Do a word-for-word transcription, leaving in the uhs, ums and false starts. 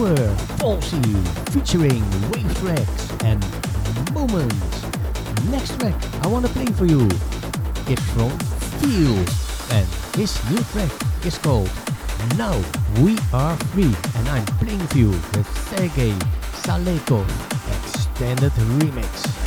Power, Falsy, featuring Wave Tracks and Moments. Next track I wanna play for you is from Feel, and his new track is called Now We Are Free, and I'm playing for you with Sergey Salekov Extended Remix.